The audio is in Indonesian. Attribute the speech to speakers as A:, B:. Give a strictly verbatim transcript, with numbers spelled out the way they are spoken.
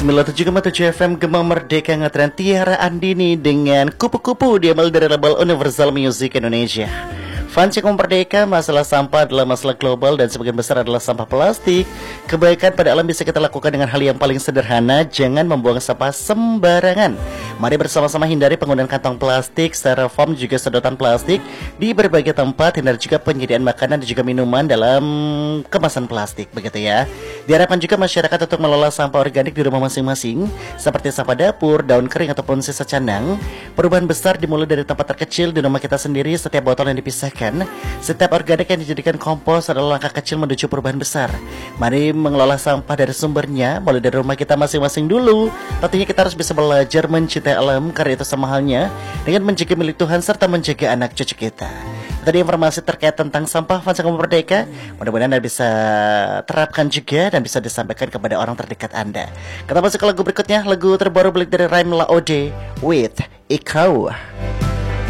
A: sembilan puluh tujuh koma tujuh F M Gema Merdeka ngetren Tiara Andini dengan Kupu-Kupu diambil dari label Universal Music Indonesia. Fans yang merdeka, masalah sampah adalah masalah global dan sebagian besar adalah sampah plastik. Kebaikan pada alam bisa kita lakukan dengan hal yang paling sederhana, jangan membuang sampah sembarangan. Mari bersama-sama hindari penggunaan kantong plastik, styrofoam, juga sedotan plastik di berbagai tempat. Hindari juga penyediaan makanan dan juga minuman dalam kemasan plastik, begitu ya. Diharapkan juga masyarakat untuk mengelola sampah organik di rumah masing-masing, seperti sampah dapur, daun kering ataupun sisa candang. Perubahan besar dimulai dari tempat terkecil di rumah kita sendiri. Setiap botol yang dipisahkan, setiap organik yang dijadikan kompos adalah langkah kecil menuju perubahan besar. Mari mengelola sampah dari sumbernya, mulai dari rumah kita masing-masing dulu. Tentunya kita harus bisa belajar mencintai alam, karena itu sama halnya dengan menjaga milik Tuhan serta menjaga anak cucu kita. Tadi informasi terkait tentang sampah Fans yang Merdeka, mudah-mudahan Anda bisa terapkan juga dan bisa disampaikan kepada orang terdekat Anda. Kita masuk ke lagu berikutnya, lagu terbaru balik dari Rhyme Laode with Ikau.